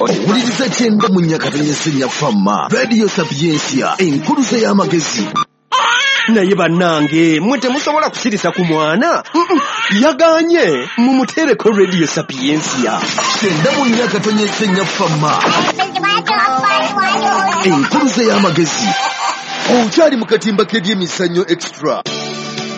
owuliriza kyenda mu Nyakatanya Ssenyafamma Radio Sapiensia enkulusa y'amagezi. Naye bannange mwe temusobola kusirisa ku mwana yaganye mumutereko Radio Sapiensia. Kyenda mu Nyakatanya Ssenyafamma enkulusa y'amagezi. Okyali mu katimba k'ebyemizannyo extra.